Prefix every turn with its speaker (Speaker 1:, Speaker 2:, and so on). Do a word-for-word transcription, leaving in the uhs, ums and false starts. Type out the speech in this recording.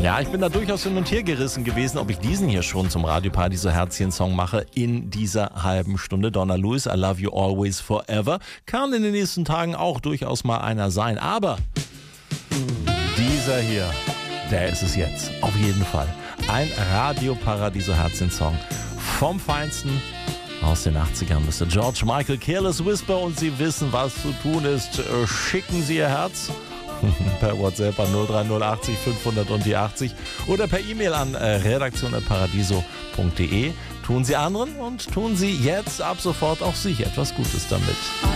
Speaker 1: Ja, ich bin da durchaus hin und her gerissen gewesen, ob ich diesen hier schon zum Radio Paradiso Herzchen-Song mache in dieser halben Stunde. Donna Lewis, I Love You Always Forever. Kann in den nächsten Tagen auch durchaus mal einer sein. Aber dieser hier, der ist es jetzt. Auf jeden Fall. Ein Radio Paradiso Herzchen-Song vom Feinsten aus den achtzigern. Mister George Michael, Careless Whisper, und Sie wissen, was zu tun ist. Schicken Sie Ihr Herz per WhatsApp an null drei null achtzig fünfhundert und die achtzig oder per E-Mail an äh, redaktion at paradiso punkt de. Tun Sie anderen und tun Sie jetzt ab sofort auch sich etwas Gutes damit.